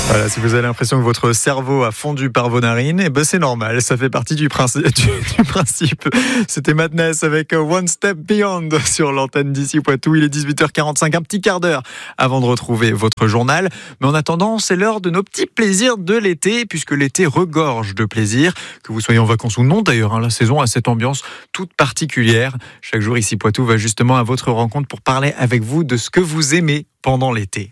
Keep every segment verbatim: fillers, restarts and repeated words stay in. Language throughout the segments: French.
Voilà, si vous avez l'impression que votre cerveau a fondu par vos narines, eh ben c'est normal, ça fait partie du principe. Du, du principe. C'était Madness avec One Step Beyond sur l'antenne d'ici Poitou. Il est dix-huit heures quarante-cinq, un petit quart d'heure avant de retrouver votre journal. Mais en attendant, c'est l'heure de nos petits plaisirs de l'été, puisque l'été regorge de plaisirs. Que vous soyez en vacances ou non d'ailleurs, hein, la saison a cette ambiance toute particulière. Chaque jour ici Poitou va justement à votre rencontre pour parler avec vous de ce que vous aimez pendant l'été.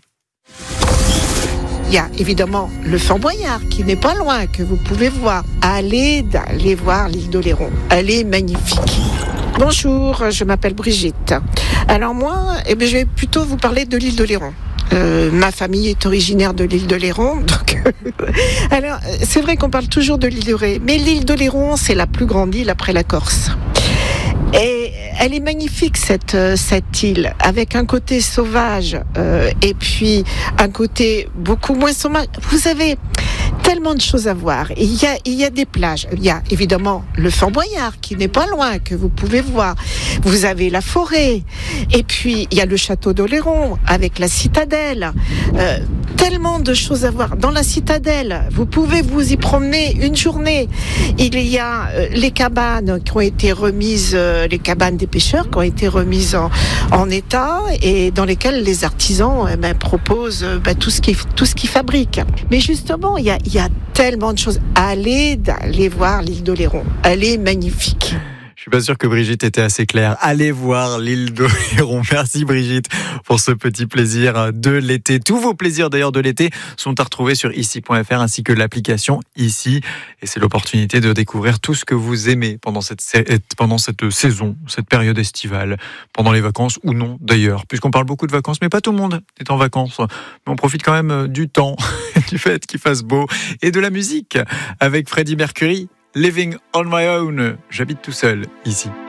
Il y a évidemment le Fort Boyard qui n'est pas loin, que vous pouvez voir. Allez, allez voir l'île d'Oléron. Elle est magnifique. Bonjour, je m'appelle Brigitte. Alors moi, eh bien, je vais plutôt vous parler de l'île d'Oléron. Euh, ma famille est originaire de l'île d'Oléron, donc alors c'est vrai qu'on parle toujours de l'île d'Oléron, mais l'île d'Oléron c'est la plus grande île après la Corse. Et elle est magnifique cette cette île, avec un côté sauvage euh, et puis un côté beaucoup moins sauvage. Vous avez tellement de choses à voir. Il y a il y a des plages. Il y a évidemment le Fort Boyard qui n'est pas loin, que vous pouvez voir. Vous avez la forêt et puis il y a le château d'Oléron avec la citadelle. Euh, tellement de choses à voir dans la citadelle. Vous pouvez vous y promener une journée. Il y a euh, les cabanes qui ont été remises, euh, les cabanes des pêcheurs qui ont été remises en, en état et dans lesquelles les artisans eh ben, proposent euh, ben, tout ce qu'ils tout ce qu'ils fabriquent. Mais justement, il y a il y a tellement de choses. Allez, allez voir l'île d'Oléron. Elle est magnifique. Je suis pas sûr que Brigitte était assez claire. Allez voir l'île d'Oléron. Merci Brigitte pour ce petit plaisir de l'été. Tous vos plaisirs d'ailleurs de l'été sont à retrouver sur ici point f r ainsi que l'application Ici. Et c'est l'opportunité de découvrir tout ce que vous aimez pendant cette, pendant cette saison, cette période estivale, pendant les vacances ou non d'ailleurs. Puisqu'on parle beaucoup de vacances, mais pas tout le monde est en vacances. Mais on profite quand même du temps, du fait qu'il fasse beau et de la musique avec Freddie Mercury. Living on my own, j'habite tout seul ici.